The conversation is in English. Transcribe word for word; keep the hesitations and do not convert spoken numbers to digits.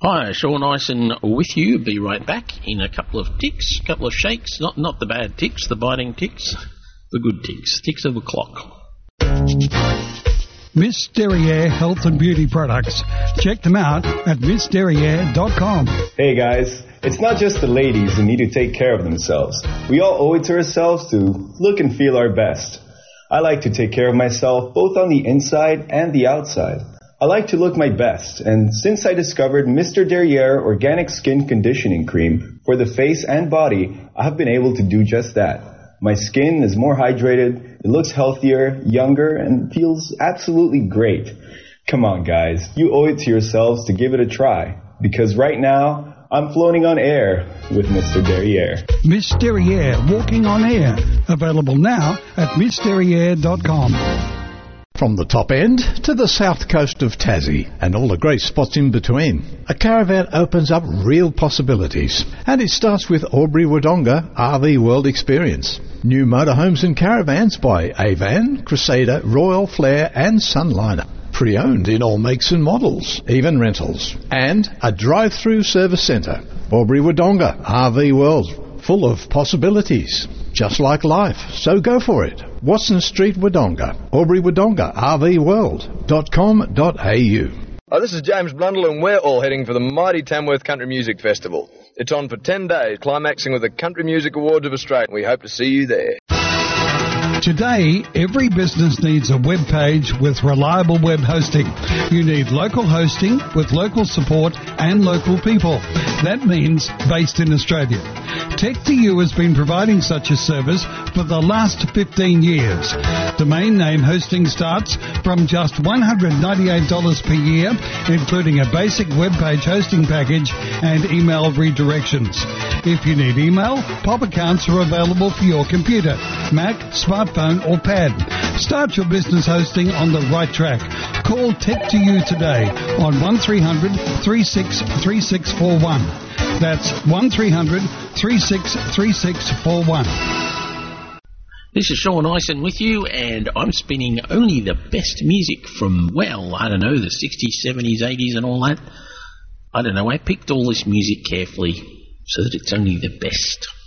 Hi, Sean Ison with you. Be right back in a couple of ticks, a couple of shakes. Not not the bad ticks, the biting ticks, the good ticks, ticks of the clock. Miss Derriere Health and Beauty Products. Check them out at miss derriere dot com. Hey guys, it's not just the ladies who need to take care of themselves. We all owe it to ourselves to look and feel our best. I like to take care of myself both on the inside and the outside. I like to look my best, and since I discovered Mister Derriere Organic Skin Conditioning Cream for the face and body, I have been able to do just that. My skin is more hydrated, it looks healthier, younger, and feels absolutely great. Come on guys, you owe it to yourselves to give it a try, because right now, I'm floating on air with Mister Derriere. Miss Derriere Walking on Air. Available now at miss derriere dot com. From the top end to the south coast of Tassie and all the great spots in between, a caravan opens up real possibilities. And it starts with Albury Wodonga R V World Experience. New motorhomes and caravans by Avan, Crusader, Royal, Flair and Sunliner. Pre-owned in all makes and models, even rentals. And a drive-through service centre. Albury Wodonga R V World, full of possibilities. Just like life, so go for it. Watson Street, Wodonga. Albury Wodonga R V World dot com dot a u. Oh, this is James Blundell, and we're all heading for the mighty Tamworth Country Music Festival. It's on for ten days, climaxing with the Country Music Awards of Australia. We hope to see you there. Today, every business needs a web page with reliable web hosting. You need local hosting with local support and local people. That means based in Australia. Tech two U has been providing such a service for the last fifteen years. Domain name hosting starts from just one hundred ninety-eight dollars per year, including a basic web page hosting package and email redirections. If you need email, pop accounts are available for your computer, Mac, smartphone or pad. Start your business hosting on the right track. Call Tech two U today on one three hundred, three six three six four one. That's one three hundred, three six three six four one. This is Sean Ison with you, and I'm spinning only the best music from, well, I don't know, the sixties, seventies, eighties and all that. I don't know, I picked all this music carefully so that it's only the best.